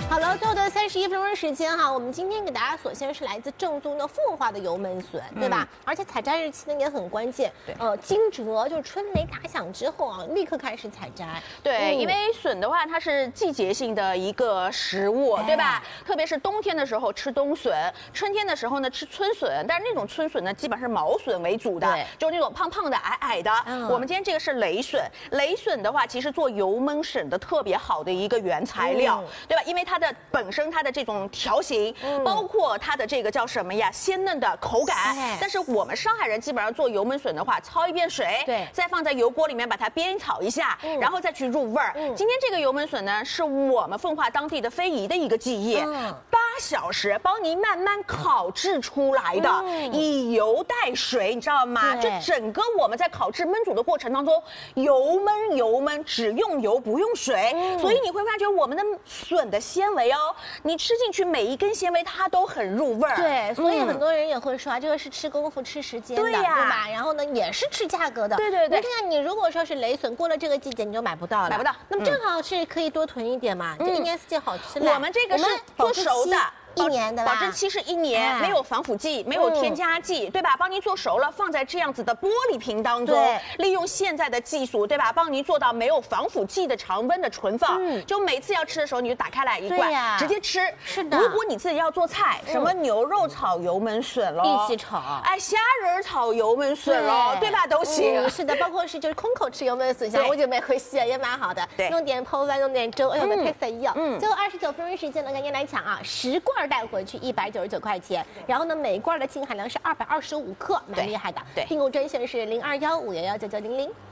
好了，最后的31分钟时间哈，我们今天给大家所献是来自正宗的凤凰的油焖笋，对吧？而且采摘日期呢也很关键，惊蛰就是春雷打响之后啊，立刻开始采摘。 对，因为笋的话，它是季节性的一个食物，对吧？特别是冬天的时候吃冬笋，春天的时候呢吃春笋，但是那种春笋呢，基本上是毛笋为主的，就是那种胖胖的、矮矮的。我们今天这个是雷笋，雷笋的话，其实做油焖笋的特别好的一个原材料，对吧？因为它的本身它的这种条形，包括它的这个叫什么呀，鲜嫩的口感。但是我们上海人基本上做油焖笋的话，焯一遍水，再放在油锅里面把它煸炒一下，然后再去入味儿。今天这个油焖笋呢，是我们奉化当地的非遗的一个技艺，8小时帮您慢慢烤制出来的，以油代水，你知道吗？这整个我们在烤制焖煮的过程当中，油焖，只用油不用水，所以你会发觉我们的笋的纤维哦，你吃进去每一根纤维它都很入味儿。 对，所以很多人也会说啊，这个是吃功夫吃时间的，对吧？然后呢，也是吃价格的。对。你看看，你如果说是雷笋，过了这个季节你就买不到了， 买不到。 那么正好是可以多囤一点嘛，就一年四季好吃的。 我们这个是做熟的。 1年的保质期是1年，没有防腐剂，没有添加剂，对吧？帮您做熟了，放在这样子的玻璃瓶当中，利用现在的技术，对吧？帮您做到没有防腐剂的常温的存放，就每次要吃的时候你就打开来一罐，直接吃。是的。如果你自己要做菜，什么牛肉炒油焖笋咯， 一起炒， 虾仁炒油焖笋咯，对吧？都行。 是的，包括是就是空口吃油焖笋，像我姐妹会洗也蛮好的，弄点泡饭，弄点粥，哎呦，跟配菜一样。最后29分钟时间呢，赶紧来抢啊！10罐带回去199块钱，然后呢，每一罐的净含量是225克，蛮厉害的。订购专线是0215119900。